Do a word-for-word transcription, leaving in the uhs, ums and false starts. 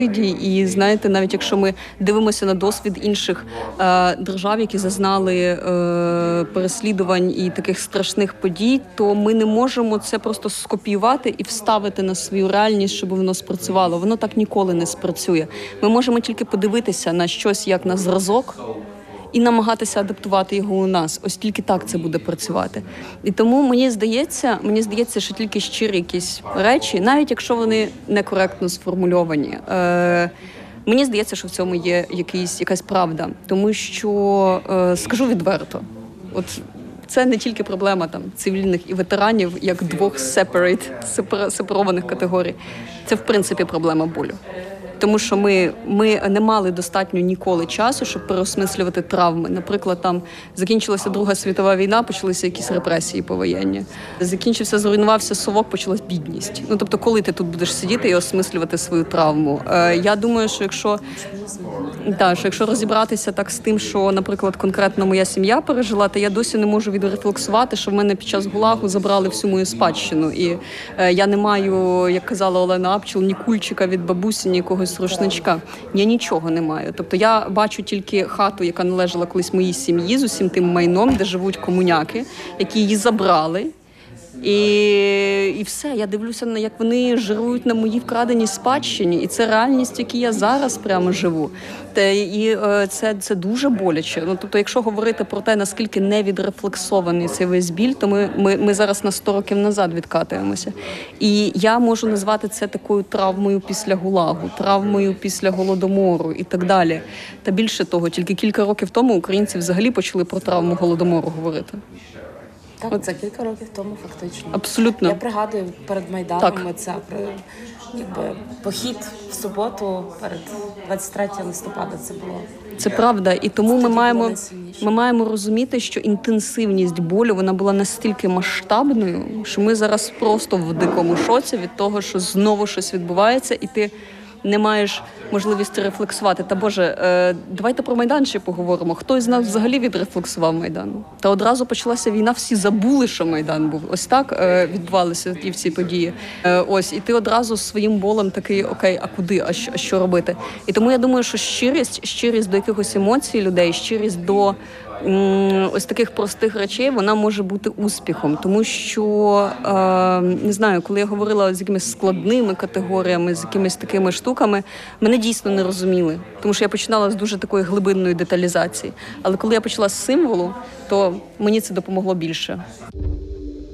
І знаєте, навіть якщо ми дивимося на досвід інших е, держав, які зазнали е, переслідувань і таких страшних подій, то ми не можемо це просто скопіювати і вставити на свою реальність, щоб воно спрацювало. Воно так ніколи не спрацює. Ми можемо тільки подивитися на щось як на зразок і намагатися адаптувати його у нас. Ось тільки так це буде працювати. І тому мені здається, мені здається, що тільки щирі якісь речі, навіть якщо вони некоректно сформульовані, е, мені здається, що в цьому є якийсь, якась правда. Тому що, е, скажу відверто, от це не тільки проблема там цивільних і ветеранів, як двох separate, сепар, сепарованих категорій. Це, в принципі, проблема болю. Тому що ми, ми не мали достатньо ніколи часу, щоб переосмислювати травми. Наприклад, там закінчилася Друга світова війна, почалися якісь репресії повоєнні. Закінчився, зруйнувався совок, почалась бідність. Ну, тобто, коли ти тут будеш сидіти і осмислювати свою травму? Е, я думаю, що якщо, та, що якщо розібратися так з тим, що, наприклад, конкретно моя сім'я пережила, то я досі не можу відрефлексувати, що в мене під час ГУЛАГу забрали всю мою спадщину. І е, я не маю, як казала Олена Апчел, ні кульчика від бабусі, ні якогось рушничка. Я нічого не маю. Тобто я бачу тільки хату, яка належала колись моїй сім'ї з усім тим майном, де живуть комуняки, які її забрали. І, і все, я дивлюся, на як вони жирують на моїй вкраденій спадщині. І це реальність, в якій я зараз прямо живу. Те, і е, це, це дуже боляче. Ну, тобто, якщо говорити про те, наскільки не відрефлексований цей весь біль, то ми, ми, ми зараз на сто років назад відкатуємося. І я можу назвати це такою травмою після ГУЛАГу, травмою після Голодомору і так далі. Та більше того, тільки кілька років тому українці взагалі почали про травму Голодомору говорити. Так, От. це кілька років тому фактично. Абсолютно. Я пригадую перед Майданом це якби похід в суботу перед двадцять третього листопада це було. Це правда, і тому це ми маємо ми маємо розуміти, що інтенсивність болю вона була настільки масштабною, що ми зараз просто в дикому шоці від того, що знову щось відбувається, і ти не маєш можливості рефлексувати. Та Боже, е, давайте про Майдан ще поговоримо. Хто з нас взагалі відрефлексував Майдан? Та одразу почалася війна, всі забули, що Майдан був. Ось так е, відбувалися ті всі події. Е, ось, і ти одразу своїм болем такий, окей, а куди, а що, а що робити? І тому я думаю, що щирість, щирість до якихось емоцій людей, щирість до ось таких простих речей, вона може бути успіхом. Тому що, е, не знаю, коли я говорила з якимись складними категоріями, з якимись такими штуками, мене дійсно не розуміли. Тому що я починала з дуже такої глибинної деталізації. Але коли я почала з символу, то мені це допомогло більше.